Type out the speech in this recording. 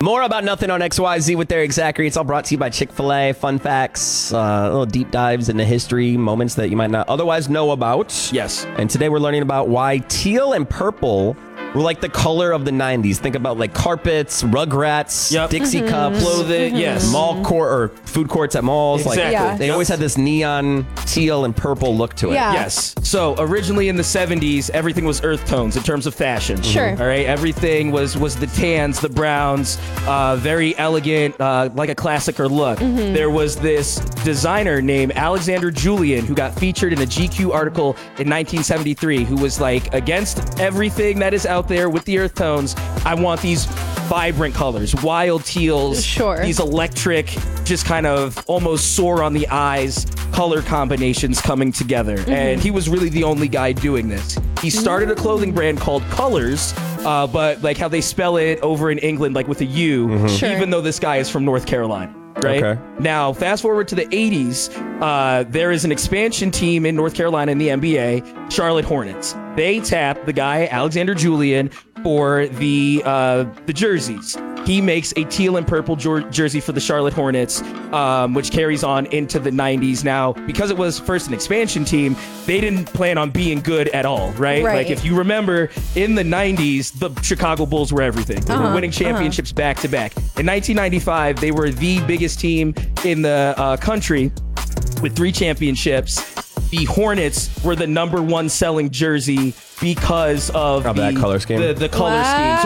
More about nothing on XYZ with Derek Zachary. It's all brought to you by Chick-fil-A. Fun facts, little deep dives into history, moments that you might not otherwise know about. Yes. And today we're learning about why teal and purple were like the color of the 90s. Think about like carpets, Rugrats, Dixie cups, clothing, yes. mall court or food courts at malls. Exactly. Like they always had this neon teal and purple look to it. Yeah. Yes. So originally in the 70s, everything was earth tones in terms of fashion. Sure. All right. Everything was the tans, the browns, very elegant, like a classicer look. There was this designer named Alexander Julian who got featured in a GQ article in 1973 who was like, against everything that is out there with the earth tones, I want these vibrant colors, wild teals, Sure. these electric, just kind of almost sore on the eyes color combinations coming together. And he was really the only guy doing this. He started a clothing brand called Colors, but like how they spell it over in England, like with a U, Sure. even though this guy is from North Carolina. Right? Okay. Now, fast forward to the 80s, there is an expansion team in North Carolina in the NBA, Charlotte Hornets. They tapped the guy, Alexander Julian, for the jerseys. He makes a teal and purple jersey for the Charlotte Hornets, which carries on into the 90s. Now, because it was first an expansion team, they didn't plan on being good at all, right? Right. Like if you remember, in the 90s, the Chicago Bulls were everything. They were winning championships back to back. In 1995, they were the biggest team in the country with 3 championships. The Hornets were the #1 selling jersey because of that color scheme. The color Wow. scheme. So